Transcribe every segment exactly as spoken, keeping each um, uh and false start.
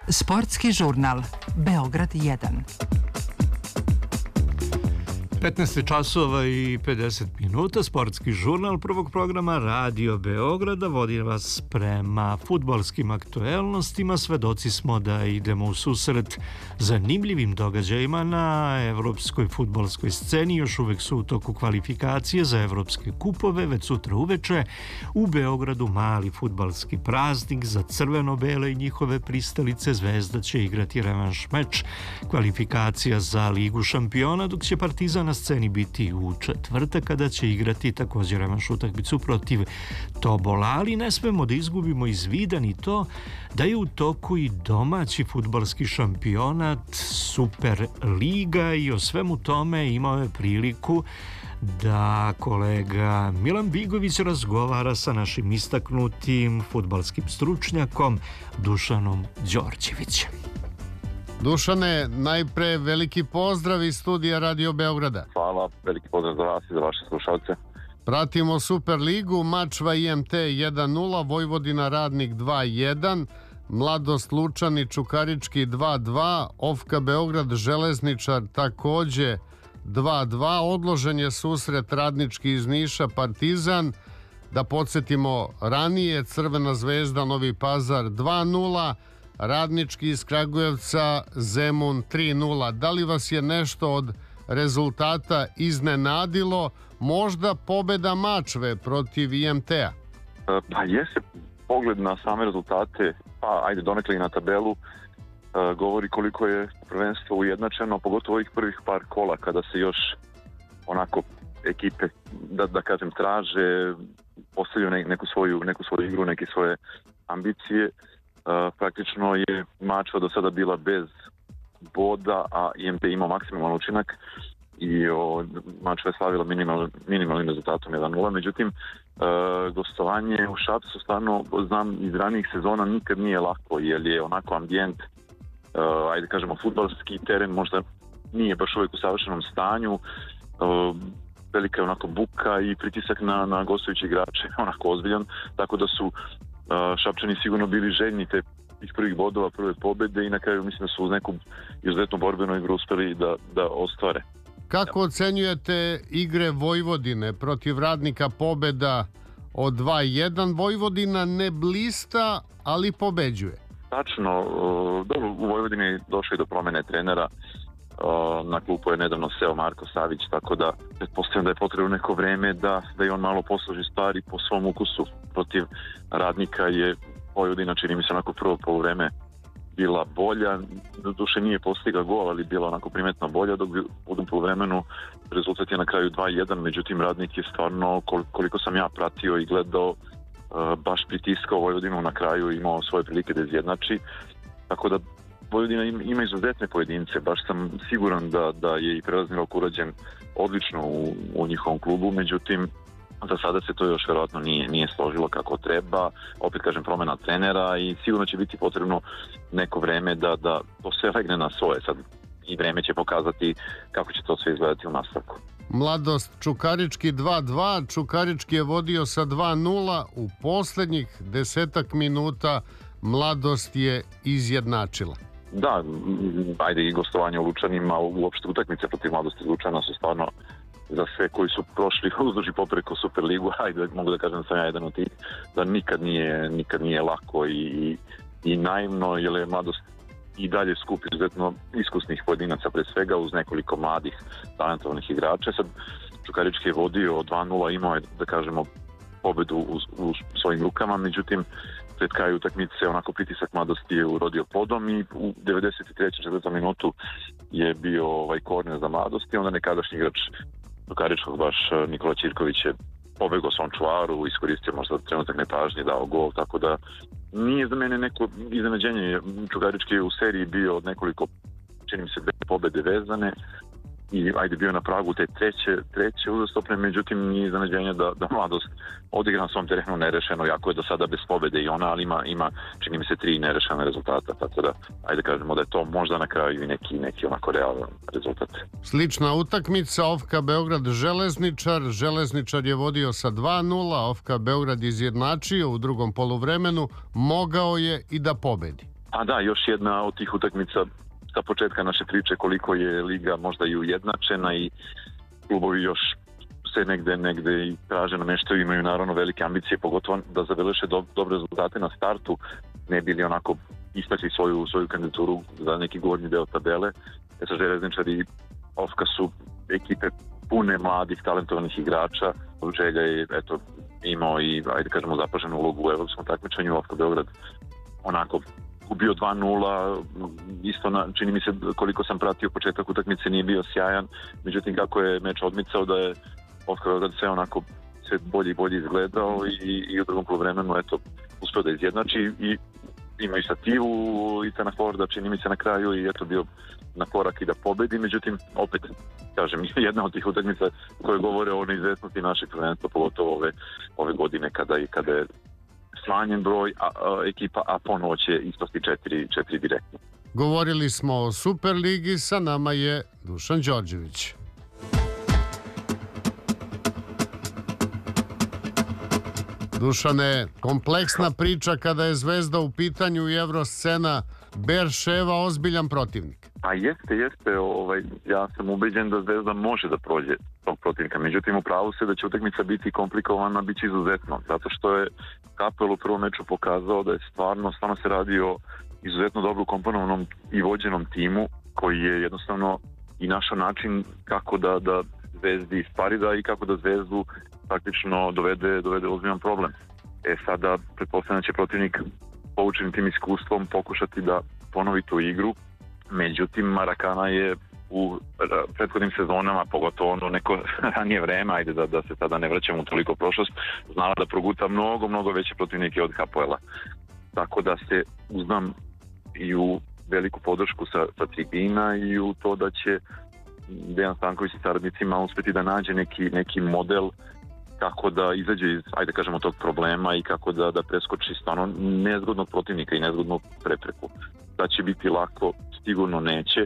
Sportski žurnal Beograd jedan. petnaest časova i pedeset minuta, sportski žurnal prvog programa Radio Beograda vodi vas prema fudbalskim aktuelnostima. Svedoci smo da idemo u susret zanimljivim događajima na evropskoj fudbalskoj sceni. Još uvek su u toku kvalifikacije za evropske kupove. Već sutra uveče u Beogradu mali fudbalski praznik za crveno-bele i njihove pristalice. Zvezda će igrati revanš meč kvalifikacija za Ligu šampiona, dok će Partizan na sceni biti u četvrtak kada će igrati također revanš utakmicu protiv Tobola, ali ne smemo da izgubimo iz vida ni to da je u toku i domaći fudbalski šampionat, Super Liga, i o svemu tome imao je priliku da kolega Milan Bigović razgovara sa našim istaknutim fudbalskim stručnjakom Dušanom Đorđevićem. Dušane, najpre veliki pozdrav iz studija Radio Beograda. Hvala, veliki pozdrav za vas i za vaše slušalce. Pratimo Super ligu, Mačva I M T jedan nula, Vojvodina Radnik dva jedan, Mladost Lučani Čukarički dva dva, Ofka Beograd Železničar takođe dva dva, odložen je susret Radnički iz Niša Partizan. Da podsjetimo ranije, Crvena zvezda Novi Pazar dva nula, Radnički iz Kragujevca Zemun tri nula. Da li vas je nešto od rezultata iznenadilo? Možda pobeda Mačve protiv I M T-a? Pa jeste, pogled na same rezultate, pa ajde donekle i na tabelu, govori koliko je prvenstvo ujednačeno, pogotovo ovih prvih par kola kada se još onako ekipe, da, da kažem, traže, postavljaju neku svoju, neku svoju igru, neke svoje ambicije. Uh, praktično je Mačva do sada bila bez boda, a I M T imao maksimalan učinak i o, Mačva je slavila minimal, minimalnim rezultatom jedan nula. Međutim, uh, gostovanje u Šapcu, stvarno znam iz ranijih sezona, nikad nije lako, jer je onako ambijent, uh, ajde kažemo fudbalski teren možda nije baš uvijek u savršenom stanju, uh, velika je onako buka i pritisak na, na gostujući igrače onako ozbiljan, tako da su Šapčani sigurno bili željni te iz prvih bodova, prve pobede, i na kraju mislim da su uz neku izuzetno borbenu igru uspeli da, da ostvare. Kako ocenjujete igre Vojvodine protiv Radnika? Pobeda od dva jedan, Vojvodina ne blista, ali pobeđuje. Tačno, dobro, u Vojvodini je došlo i do promene trenera. Na klupu je nedavno seo Marko Savić, tako da pretpostavljam da je potrebno neko vreme da, da i on malo posloži stvari po svom ukusu. Protiv Radnika je Vojvodina, čini mi se, onako prvo poluvreme bila bolja, do duše nije postigla gol, ali bila onako primetno bolja, dok bi u drugom poluvremenu rezultat je na kraju dva jedan. Međutim, Radnik je stvarno, koliko sam ja pratio i gledao, baš pritiskao Vojvodinu, na kraju imao svoje prilike da izjednači, tako da Vojvodina ima izuzetne pojedince. Baš sam siguran da, da je i prelazni rok urađen odlično u, u njihovom klubu, međutim za sada se to još vjerojatno nije, nije složilo kako treba. Opet kažem, promena trenera i sigurno će biti potrebno neko vreme da, da to sve legne na svoje. Sad i vreme će pokazati kako će to sve izgledati u nastavku. Mladost Čukarički dva dva, Čukarički je vodio sa dva nula, u poslednjih desetak minuta Mladost je izjednačila. Da, ajde, i gostovanje u Lučanima, uopšte utakmice protiv Mladosti Lučana su stvarno za sve koji su prošli uzduž i popreko Super ligu, ajde, mogu da kažem sam ja jedan od tih, da nikad nije, nikad nije lako i, i, i naivno, jer je Mladost i dalje skup izuzetno iskusnih pojedinaca, pre svega uz nekoliko mladih talentovanih igrača. Sad Čukarički je vodio dva nula, imao je, da kažemo, pobedu u, u svojim rukama, međutim pred kraju utakmice onako pritisak Mladosti je urodio plodom i u devedeset trećoj četvrtoj minutu je bio ovaj korner za Mladost i onda nekadašnji igrač Čukaričkog, baš Nikola Ćirković, je pobegao svom čuvaru, iskoristio možda trenutak nepažnje, dao gol, tako da nije za mene neko iznenađenje. Čukarički je u seriji bio od nekoliko, čini mi se, dve pobede vezane i ajde bio na pragu te treće, treće uzastopne, međutim nije iznenađenje da, da Mladost odigra na svom terenu nerešeno, jako je do sada bez pobede i ona, ali ima, ima čini mi se tri nerešene rezultata, tako da ajde kažemo da je to možda na kraju i neki, neki onako realan rezultat. Slična utakmica, Ofka Beograd Železničar, Železničar je vodio sa dva nula, Ofka Beograd izjednačio u drugom poluvremenu, mogao je i da pobedi. A da, još jedna od tih utakmica sa početka naše priče koliko je liga možda i ujednačena i klubovi još se negde, negde i traže na nešto, imaju naravno velike ambicije, pogotovo da završe do, dobre rezultate na startu, ne bili onako istakli svoju, svoju kandidaturu za neki gornji deo tabele. E sa Železničari i Ofka su ekipe pune mladih, talentovanih igrača. Želja je eto, imao i, ajde kažemo, zapaženu ulogu u evropskom takmičenju. Ofka Beograd onako ubio dva nula, isto na, čini mi se koliko sam pratio početak utakmice nije bio sjajan, međutim kako je meč odmicao da je Ofka Beograd sve onako sve bolje i bolje izgledao i, i u drugom poluvremenu eto uspio da izjednači i ima i Sativu i Tana Forda, čini mi se na kraju i eto bio na korak i da pobedi, međutim opet kažem, jedna od tih utakmica koje govore o neizvesnosti našeg prvenstva, pogotovo ove, ove godine kada, kada je smanjen broj a, a, ekipa, a ponovo će ispasti četiri, četiri direktno. Govorili smo o Superligi, sa nama je Dušan Đorđević. Dušane, kompleksna priča kada je Zvezda u pitanju i Evroscena, Berševa ozbiljan protivnik. A jeste, jeste. Ovaj, ja sam ubeđen da Zvezda može da prođe tog protivnika. Međutim, u pravu se da će utakmica biti komplikovana, bit će izuzetno. Zato što je Kapel u prvom meču pokazao da je stvarno, stvarno se radi o izuzetno dobro komponovanom i vođenom timu koji je jednostavno i našao način kako da, da Zvezdi isparida i kako da Zvezdu praktično dovede, dovede ozbiljan problem. E sada, pretpostavljam da će protivnik poučen tim iskustvom pokušati da ponovi tu igru. Međutim, Marakana je u prethodnim sezonama, pogotovo ono neko ranije vreme, ajde da, da se sada ne vraćamo u toliko prošlost, znala da proguta mnogo, mnogo veće protivnike od Hapoela. Tako da se uznam i u veliku podršku sa, sa tribina i u to da će Dejan Stanković i saradnicima uspeti da nađe neki, neki model kako da izađe iz, ajde kažemo, tog problema i kako da, da preskoči stvarno nezgodnog protivnika i nezgodnog prepreku. Da će biti lako, sigurno neće,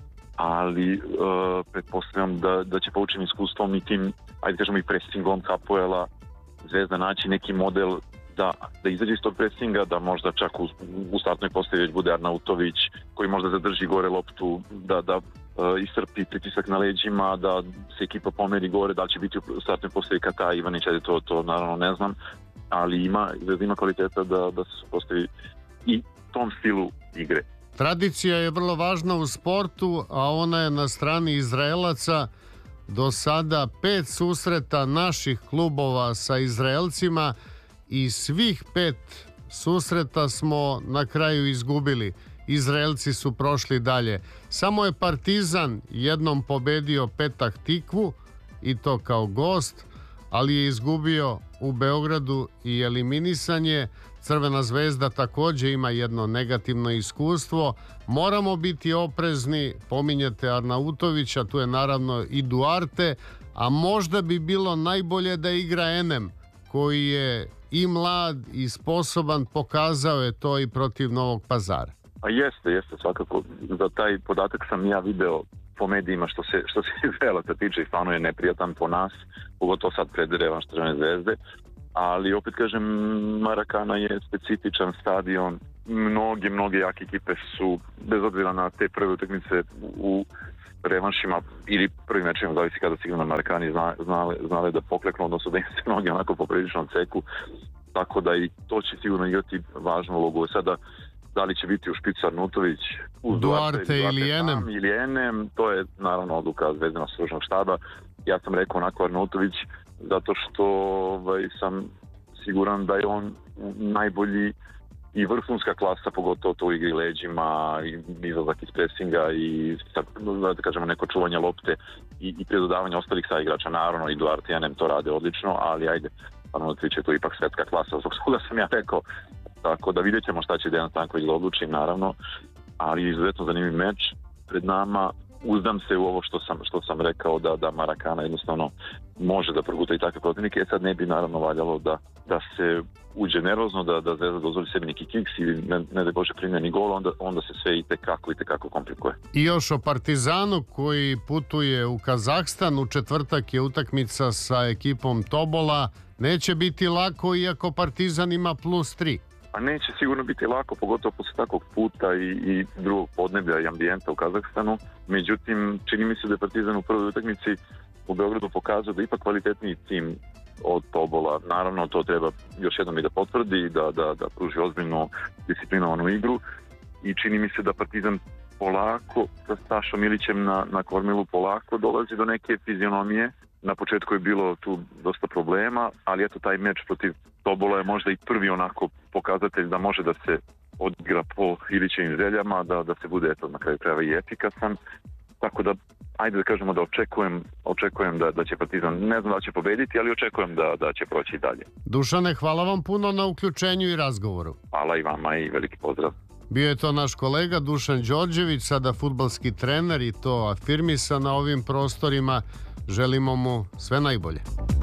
ali uh, pretpostavljam da, da će poučen iskustvom i tim, ajde kažemo, i pressingom Hapoela Zvezda naći neki model da, da izađe iz tog pressinga, da možda čak u, u startnoj postavi već bude Arnautović koji možda zadrži gore loptu, da, da uh, iscrpi pritisak na leđima, da se ekipa pomeri gore, da li će biti u startnoj postavi Kata Ivanić, ajde to, to naravno ne znam, ali ima, Zvezda ima kvaliteta da, da se postavi i tom stilu igre. Tradicija je vrlo važna u sportu, a ona je na strani Izraelaca. Do sada pet susreta naših klubova sa Izraelcima i svih pet susreta smo na kraju izgubili. Izraelci su prošli dalje. Samo je Partizan jednom pobedio Petah Tikvu i to kao gost, ali je izgubio u Beogradu i eliminisan je. Crvena zvezda također ima jedno negativno iskustvo. Moramo biti oprezni, pominjete Arnautovića, tu je naravno i Duarte, a možda bi bilo najbolje da igra Enem, koji je i mlad i sposoban, pokazao je to i protiv Novog Pazara. A jeste, jeste, svakako. Za taj podatak sam ja video po medijima što se, što se Izraelaca tiče i stvarno je neprijatan po nas, pogotovo sad pred revanš Crvene zvezde. Ali opet kažem, Marakana je specifičan stadion, mnoge, mnoge jake ekipe su, bez obzira na te prve utakmice u revanšima ili prvim mečima, zavisi kada sigurno na Marakani zna, znale, znale da pokleknu, odnosno da im se mnogi onako poprilično ceku, tako da i to će sigurno igrati važnu ulogu. Sada, da li će biti u špicu Arnautović, uz Duarte, Duarte ili Enem, ili Enem, to je naravno odluka Zvezdinog stručnog štaba. Ja sam rekao onako Arnautović, zato što ovaj, sam siguran da je on najbolji i vrhunska klasa, pogotovo to u igri leđima, i izlazak iz presinga i da kažemo neko čuvanje lopte i, i predodavanje ostalih saigrača. Naravno i Duarte i Enem to rade odlično, ali ajde, Arnautović je to ipak svetska klasa, zbog toga sam ja rekao. Tako da vidjet ćemo šta će Dejan Stanković da odluči, naravno, ali izuzetno zanimljiv meč pred nama. Uzdam se u ovo što sam, što sam rekao da, da Marakana jednostavno može da proguta i takve protivnike. E sad ne bi naravno valjalo da, da se uđe nervozno, da, da Zvezda dozvoli sebi neki kiks ili ne, ne da Bože primljeni gol, onda, onda se sve i tekako i tekako komplikuje. I još o Partizanu koji putuje u Kazahstan, u četvrtak je utakmica sa ekipom Tobola. Neće biti lako iako Partizan ima plus tri. a neće sigurno biti lako, pogotovo posle takvog puta i, i drugog podneblja i ambijenta u Kazahstanu. Međutim, čini mi se da je Partizan u prvoj utakmici u Beogradu pokazao da ipak kvalitetniji tim od Tobola. Naravno, to treba još jednom i da potvrdi, da, da, da pruži ozbiljnu disciplinovanu igru i čini mi se da Partizan polako sa Stašom Ilićem na, na kormilu polako dolazi do neke fizionomije. Na početku je bilo tu dosta problema, ali eto taj meč protiv Tobola je možda i prvi onako pokazatelj da može da se odigra po Ilićevim željama, da, da se bude eto na kraju krajeva i efikasan. Tako da, ajde da kažemo da očekujem, očekujem da, da će Partizan, ne znam da će pobediti, ali očekujem da, da će proći dalje. Dušane, hvala vam puno na uključenju i razgovoru. Hvala i vama i veliki pozdrav. Bio je to naš kolega Dušan Đorđević, sada fudbalski trener i to afirmisan na ovim prostorima. Želimo mu sve najbolje.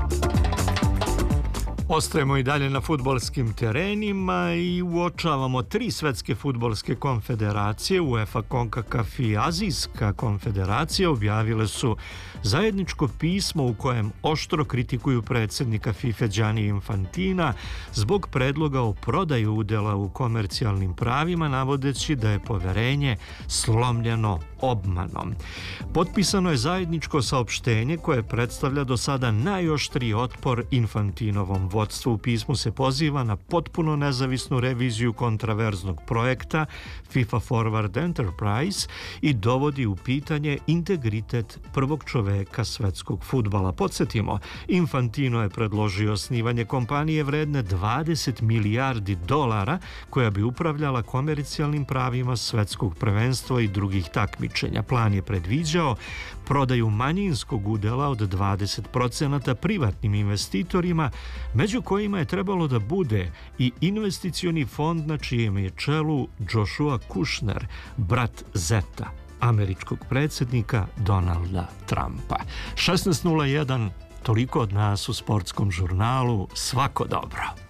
Ostajemo i dalje na fudbalskim terenima i uočavamo tri svetske fudbalske konfederacije, UEFA, CONCACAF i Azijska konfederacija, objavile su zajedničko pismo u kojem oštro kritikuju predsjednika FIFA Gianni Infantina zbog predloga o prodaju udjela u komercijalnim pravima, navodeći da je poverenje slomljeno obmanom. Potpisano je zajedničko saopštenje koje predstavlja do sada najoštriji otpor Infantinovom vodstvu. U pismu se poziva na potpuno nezavisnu reviziju kontraverznog projekta FIFA Forward Enterprise i dovodi u pitanje integritet prvog čoveka svetskog fudbala. Podsjetimo, Infantino je predložio osnivanje kompanije vredne dvadeset milijardi dolara koja bi upravljala komercijalnim pravima svetskog prvenstva i drugih takmičenja. Plan je predviđao prodaju manjinskog udjela od dvadeset procenata privatnim investitorima, među kojima je trebalo da bude i investicioni fond na čijem je čelu Joshua Kushner, brat zeta američkog predsjednika Donalda Trumpa. šesnaest nula jedan, toliko od nas u sportskom žurnalu. Svako dobro.